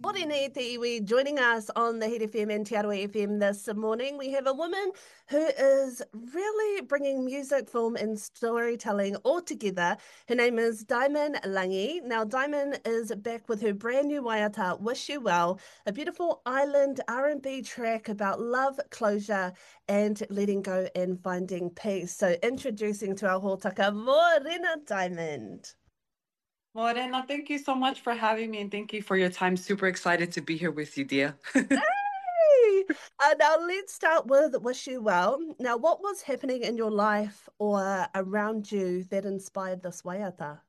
Morena te iwi. Joining us on the Hit FM and Te Aroha FM this morning, we have a woman who is really bringing music, film, and storytelling all together. Her name is Diamond Langi. Now, Diamond is back with her brand new waiata, Wish You Well, a beautiful island R&B track about love, closure, and letting go and finding peace. So, introducing to our hōtaka, Morena Diamond. Morena, thank you so much for having me and thank you for your time. Super excited to be here with you, dear. Hey! Now let's start with Wish You Well. Now, what was happening in your life or around you that inspired this waiata?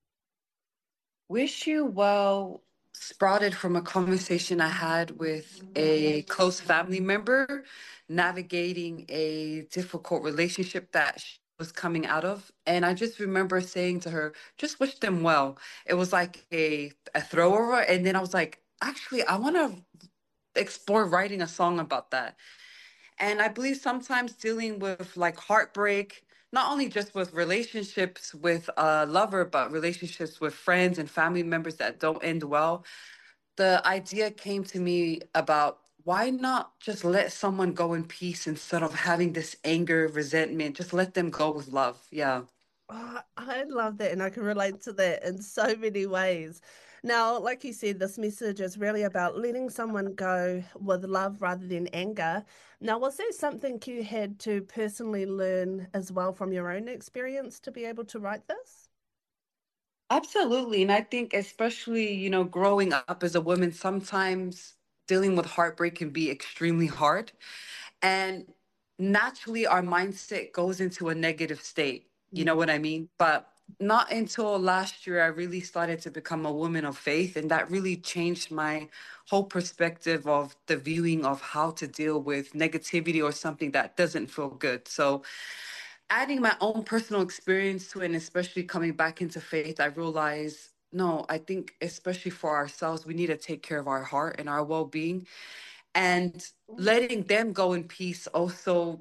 Wish You Well sprouted from a conversation I had with a close family member navigating a difficult relationship that she was coming out of. And I just remember saying to her, just wish them well. It was like a throwover. And then I was like, actually, I want to explore writing a song about that. And I believe sometimes dealing with like heartbreak, not only just with relationships with a lover, but relationships with friends and family members that don't end well, the idea came to me about why not just let someone go in peace instead of having this anger, resentment, just let them go with love. Yeah. Oh, I love that, and I can relate to that in so many ways. Now, like you said, this message is really about letting someone go with love rather than anger. Now, was that something you had to personally learn as well from your own experience to be able to write this? Absolutely. And I think especially, growing up as a woman, sometimes dealing with heartbreak can be extremely hard. And naturally, our mindset goes into a negative state. You know Mm. what I mean? But not until last year, I really started to become a woman of faith. And that really changed my whole perspective of the viewing of how to deal with negativity or something that doesn't feel good. So, adding my own personal experience to it, and especially coming back into faith, I realized no, I think, especially for ourselves, we need to take care of our heart and our well being and letting them go in peace also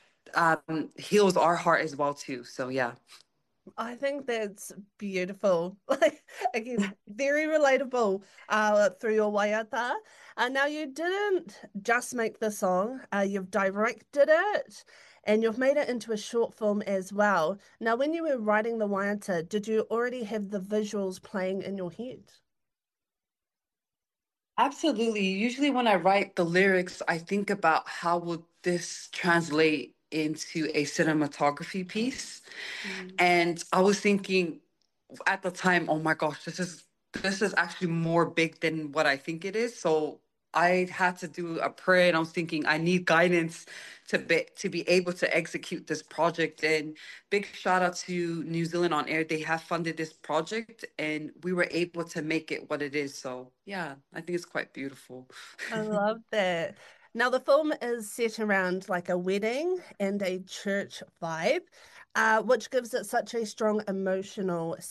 heals our heart as well too. So yeah. I think that's beautiful. Like again, very relatable through your waiata. Now you didn't just make the song, you've directed it and you've made it into a short film as well. Now, when you were writing the waiata, did you already have the visuals playing in your head? Absolutely. Usually when I write the lyrics, I think about how would this translate into a cinematography piece. Mm. And I was thinking at the time, oh my gosh, this is actually more big than what I think it is. So I had to do a prayer and I was thinking I need guidance to be able to execute this project. And big shout out to New Zealand on Air. They have funded this project and we were able to make it what it is. So yeah, I think it's quite beautiful. I love that. Now, the film is set around like a wedding and a church vibe, which gives it such a strong emotional